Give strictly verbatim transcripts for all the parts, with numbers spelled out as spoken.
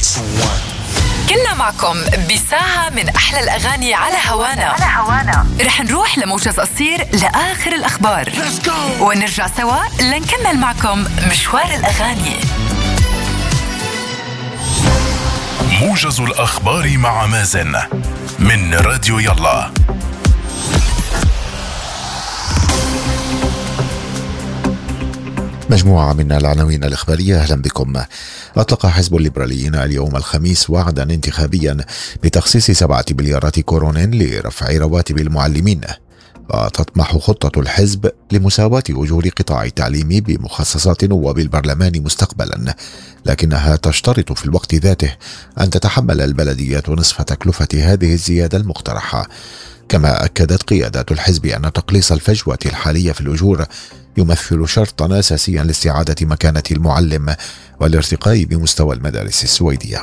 كنا معكم بساعة من أحلى الأغاني على هوانا, على هوانا. رح نروح لموجز قصير لآخر الأخبار ونرجع سوا لنكمل معكم مشوار الأغاني. موجز الأخبار مع مازن من راديو يلا. مجموعة من العناوين الإخبارية، أهلا بكم. أطلق حزب الليبراليين اليوم الخميس وعدا انتخابيا بتخصيص سبعة مليارات كورون لرفع رواتب المعلمين، وتطمح خطة الحزب لمساواة أجور قطاع التعليم بمخصصات نواب البرلمان مستقبلا، لكنها تشترط في الوقت ذاته أن تتحمل البلديات نصف تكلفة هذه الزيادة المقترحة. كما أكدت قيادات الحزب أن تقليص الفجوة الحالية في الأجور يمثل شرطا أساسيا لاستعادة مكانة المعلم والارتقاء بمستوى المدارس السويدية.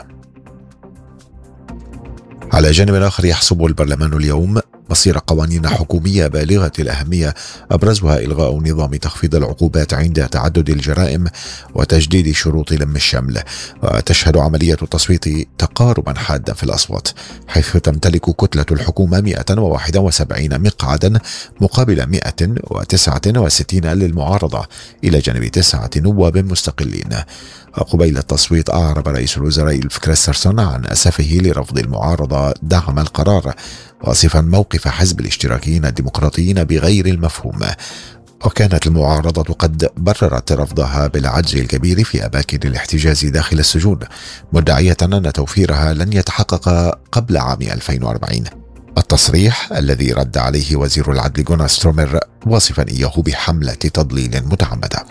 على جانب آخر، يحسب البرلمان اليوم مصير قوانين حكومية بالغة الأهمية، أبرزها إلغاء نظام تخفيض العقوبات عند تعدد الجرائم وتجديد شروط لم الشمل. وتشهد عملية التصويت تقاربا حادا في الأصوات، حيث تمتلك كتلة الحكومة مئة وواحد وسبعين مقعدا مقابل مئة وتسعة وستين للمعارضة، إلى جانب تسعة نواب مستقلين. وقبيل التصويت أعرب رئيس الوزراء إلف كريسترسون عن أسفه لرفض المعارضة دعم القرار، واصفا موقف حزب الاشتراكيين الديمقراطيين بغير المفهوم. وكانت المعارضة قد بررت رفضها بالعجز الكبير في أماكن الاحتجاز داخل السجون، مدعية أن توفيرها لن يتحقق قبل عام ألفين وأربعين. التصريح الذي رد عليه وزير العدل جونار سترومر واصفا إياه بحملة تضليل متعمدة.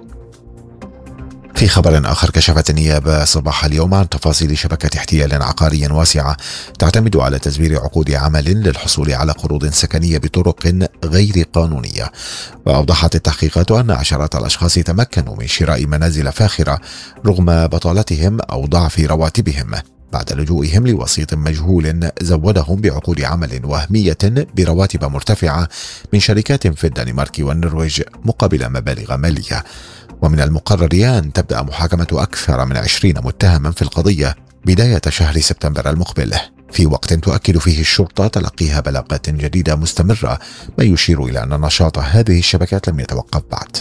في خبر آخر، كشفت النيابة صباح اليوم عن تفاصيل شبكة احتيال عقاري واسعة تعتمد على تزوير عقود عمل للحصول على قروض سكنية بطرق غير قانونية. وأوضحت التحقيقات أن عشرات الأشخاص تمكنوا من شراء منازل فاخرة رغم بطالتهم أو ضعف رواتبهم، بعد لجوئهم لوسيط مجهول زودهم بعقود عمل وهمية برواتب مرتفعة من شركات في الدنمارك والنرويج مقابل مبالغ مالية. ومن المقرر أن تبدأ محاكمة أكثر من عشرين متهما في القضية بداية شهر سبتمبر المقبل، في وقت تؤكد فيه الشرطة تلقيها بلاغات جديدة مستمرة، ما يشير إلى أن نشاط هذه الشبكات لم يتوقف بعد.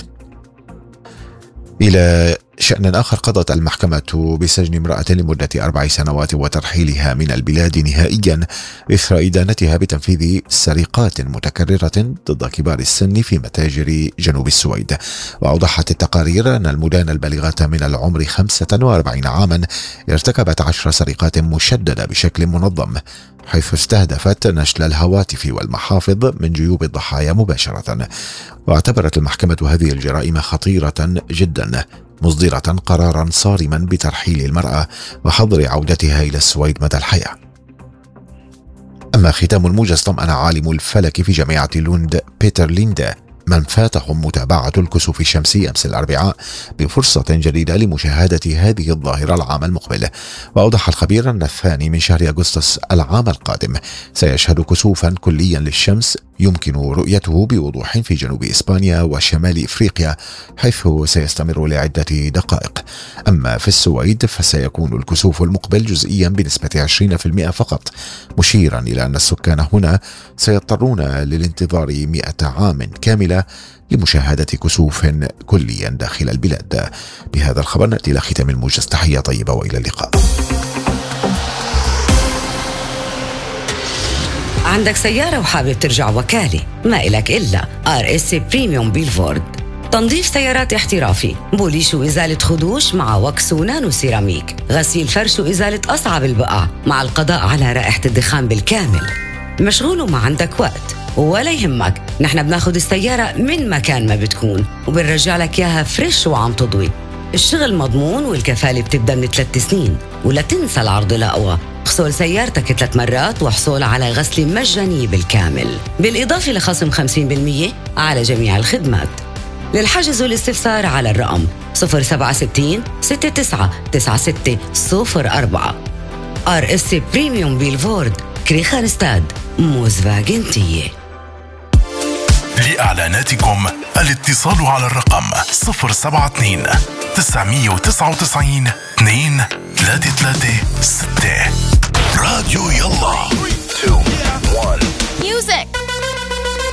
إلى شأن آخر، قضت المحكمة بسجن امرأة لمدة أربع سنوات وترحيلها من البلاد نهائيا إثر إدانتها بتنفيذ سرقات متكررة ضد كبار السن في متاجر جنوب السويد. وأوضحت التقارير أن المدانة البالغة من العمر خمسة وأربعين عاما ارتكبت عشر سرقات مشددة بشكل منظم، حيث استهدفت نشل الهواتف والمحافظ من جيوب الضحايا مباشرة. واعتبرت المحكمة هذه الجرائم خطيرة جدا، مصدرة قرارا صارما بترحيل المرأة وحظر عودتها إلى السويد مدى الحياة. أما ختام الموجز، طمأن عالم الفلك في جامعة لوند بيتر ليندا من فاتهم متابعة الكسوف الشمسي أمس الأربعاء بفرصة جديدة لمشاهدة هذه الظاهرة العام المقبل. وأوضح الخبير أن الثاني من شهر أغسطس العام القادم سيشهد كسوفا كليا للشمس يمكن رؤيته بوضوح في جنوب إسبانيا وشمال إفريقيا، حيث سيستمر لعدة دقائق. أما في السويد فسيكون الكسوف المقبل جزئيا بنسبة عشرين بالمئة فقط، مشيرا إلى أن السكان هنا سيضطرون للانتظار مئة عام كاملة لمشاهدة كسوف كليا داخل البلاد. بهذا الخبر نأتي إلى ختام الموجز. تحية طيبة وإلى اللقاء. عندك سيارة وحابب ترجع وكالة؟ ما إلك إلا آر إس بريميوم بيلفورد، تنظيف سيارات احترافي، بوليش وإزالة خدوش مع وكس ونانو سيراميك، غسيل فرش وإزالة أصعب البقع مع القضاء على رائحة الدخان بالكامل. مشغول وما عندك وقت؟ ولا يهمك، نحن بناخد السيارة من مكان ما بتكون وبنرجع لك إياها فريش وعم تضوي. الشغل مضمون والكفالة بتبدأ من ثلاث سنين، ولا تنسى العرض الأقوى، اغسل سيارتك ثلاث مرات وحصول على غسل مجاني بالكامل، بالإضافة لخصم خمسين بالمئة على جميع الخدمات. للحجز والاستفسار على الرقم صفر سبعة ستين ستة تسعة تسعة ستة صفر أربعة. آر إس بريميوم بيلفورد، كريخانستاد، موزفاجن تيه. لإعلاناتكم الاتصال على الرقم صفر سبعة اثنين تسعمية وتسعة وتسعين اثنين ثلاثة ثلاثة ستة. راديو يلا.